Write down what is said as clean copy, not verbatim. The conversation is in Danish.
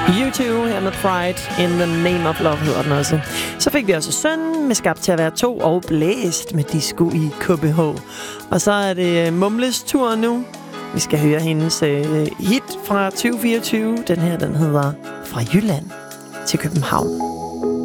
U2 her med Pride in the Name of Love hedder den også. Så fik vi også Søn med Skabt til at være 2 og Blæst med Disco i KBH. Og så er det Mumles tur nu. Vi skal høre hendes hit fra 2024. Den her, den hedder Fra Jylland til København.